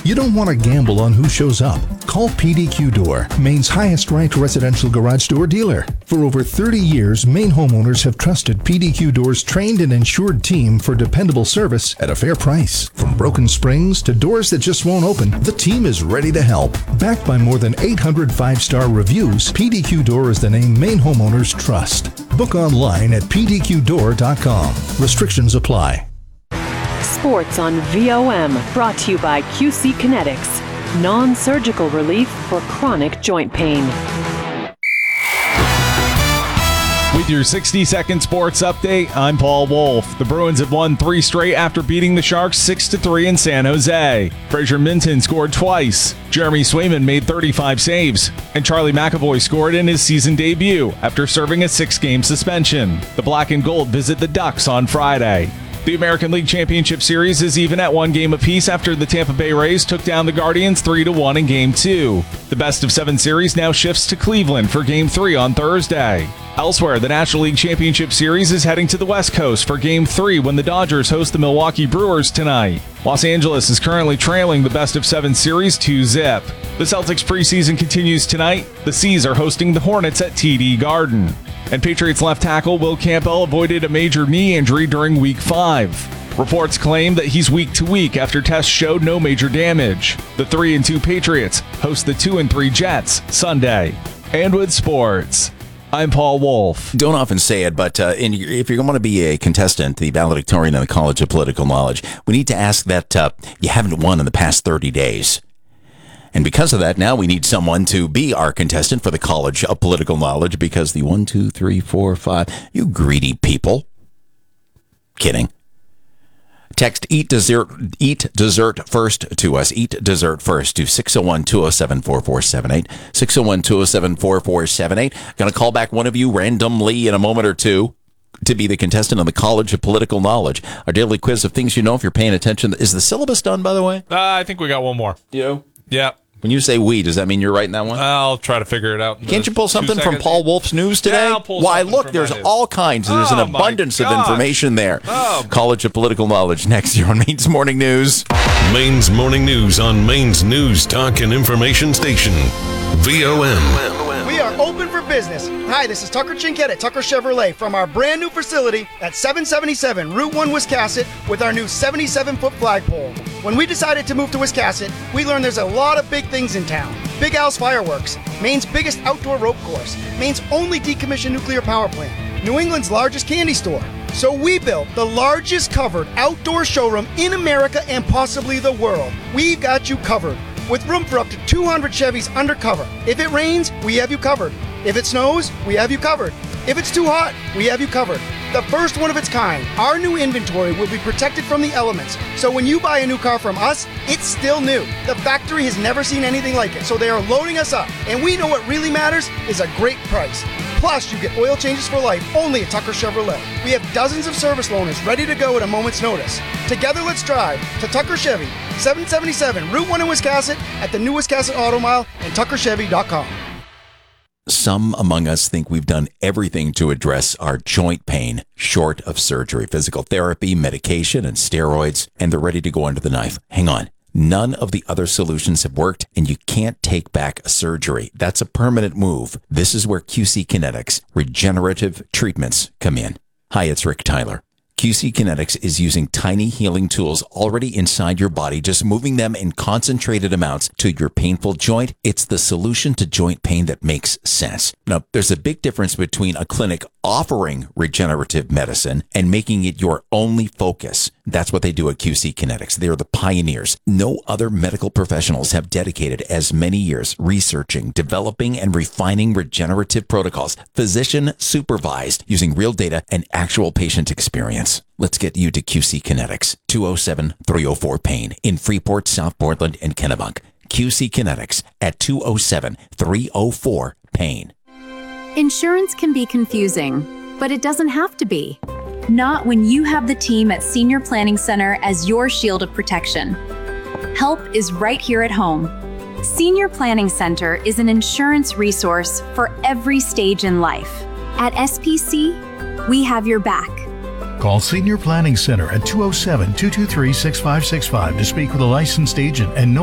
You don't want to gamble on who shows up. Call PDQ Door, Maine's highest-ranked residential garage door dealer. For over 30 years, Maine homeowners have trusted PDQ Door's trained and insured team for dependable service at a fair price. From broken springs to doors that just won't open, the team is ready to help. Backed by more than 800 five-star reviews, PDQ Door is the name Maine homeowners trust. Book online at pdqdoor.com. Restrictions apply. Sports on VOM, brought to you by QC Kinetics. Non-surgical relief for chronic joint pain. With your 60-second sports update, I'm Paul Wolf. The Bruins have won 3 straight after beating the Sharks 6-3 in San Jose. Fraser Minton scored twice. Jeremy Swayman made 35 saves. And Charlie McAvoy scored in his season debut after serving a 6-game suspension. The Black and Gold visit the Ducks on Friday. The American League Championship Series is even at 1 game apiece after the Tampa Bay Rays took down the Guardians 3-1 in Game 2. The best-of-7 series now shifts to Cleveland for Game 3 on Thursday. Elsewhere, the National League Championship Series is heading to the West Coast for Game 3 when the Dodgers host the Milwaukee Brewers tonight. Los Angeles is currently trailing the best-of-7 series 2-0. The Celtics preseason continues tonight. The C's are hosting the Hornets at TD Garden. And Patriots left tackle Will Campbell avoided a major knee injury during Week 5. Reports claim that he's week to week after tests showed no major damage. The 3-2 Patriots host the 2-3 Jets Sunday. And with sports, I'm Paul Wolf. Don't often say it, but if you're going to be a contestant, the valedictorian in the College of Political Knowledge, we need to ask that you haven't won in the past 30 days. And because of that, now we need someone to be our contestant for the College of Political Knowledge, because the 1, 2, 3, 4, 5, you greedy people. Kidding. Text eat dessert first to us. Eat dessert first to 601-207-4478. 601-207-4478. Going to call back one of you randomly in a moment or two to be the contestant on the College of Political Knowledge. Our daily quiz of things you know if you're paying attention. Is the syllabus done, by the way? I think we got one more. You? Yeah. When you say we, does that mean you're writing that one? I'll try to figure it out. Can't you pull something from Paul Wolf's news today? Yeah, I'll pull Why, something look, from there's my news. all kinds. There's an abundance of information there. College of Political Knowledge next year on Maine's Morning News. Maine's Morning News on Maine's News Talk and Information Station, VOM. We are open for business. Hi, this is Tucker Chinkett at Tucker Chevrolet from our brand new facility at 777 Route 1 Wiscasset with our new 77-foot flagpole. When we decided to move to Wiscasset, we learned there's a lot of big things in town. Big Al's Fireworks, Maine's biggest outdoor rope course, Maine's only decommissioned nuclear power plant, New England's largest candy store. So we built the largest covered outdoor showroom in America and possibly the world. We've got you covered, with room for up to 200 Chevys undercover. If it rains, we have you covered. If it snows, we have you covered. If it's too hot, we have you covered. The first one of its kind, our new inventory will be protected from the elements. So when you buy a new car from us, it's still new. The factory has never seen anything like it, so they are loading us up. And we know what really matters is a great price. Plus, you get oil changes for life only at Tucker Chevrolet. We have dozens of service loaners ready to go at a moment's notice. Together, let's drive to Tucker Chevy, 777 Route 1 in Wiscasset, at the new Wiscasset Auto Mile, and tuckerchevy.com. Some among us think we've done everything to address our joint pain short of surgery, physical therapy, medication, and steroids, and they're ready to go under the knife. Hang on. None of the other solutions have worked, and you can't take back a surgery. That's a permanent move. This is where QC Kinetics regenerative treatments come in. Hi, it's Rick Tyler. QC Kinetics is using tiny healing tools already inside your body, just moving them in concentrated amounts to your painful joint. It's the solution to joint pain that makes sense. Now, there's a big difference between a clinic offering regenerative medicine and making it your only focus. That's what they do at QC Kinetics. They're the pioneers. No other medical professionals have dedicated as many years researching, developing, and refining regenerative protocols, physician supervised, using real data and actual patient experience. Let's get you to QC Kinetics, 207-304-PAIN in Freeport, South Portland, and Kennebunk. QC Kinetics at 207-304-PAIN. Insurance can be confusing, but it doesn't have to be. Not when you have the team at Senior Planning Center as your shield of protection. Help is right here at home. Senior Planning Center is an insurance resource for every stage in life. At SPC, we have your back. Call Senior Planning Center at 207-223-6565 to speak with a licensed agent and